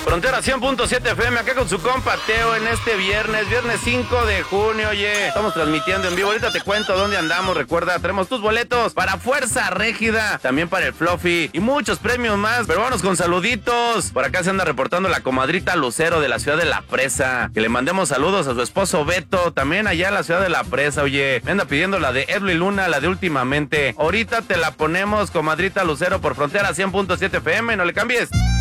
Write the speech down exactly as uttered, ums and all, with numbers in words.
Frontera cien punto siete F M, acá con su compa Teo en este viernes, viernes cinco de junio, oye, estamos transmitiendo en vivo, ahorita te cuento dónde andamos, recuerda, tenemos tus boletos para Fuerza Régida, también para el Fluffy y muchos premios más, pero vámonos con saluditos. Por acá se anda reportando la comadrita Lucero de la ciudad de La Presa, que le mandemos saludos a su esposo Beto, también allá en la ciudad de La Presa, oye, me anda pidiendo la de Edwin Luna, la de Últimamente, ahorita te la ponemos, comadrita Lucero, por Frontera cien punto siete F M, no le cambies.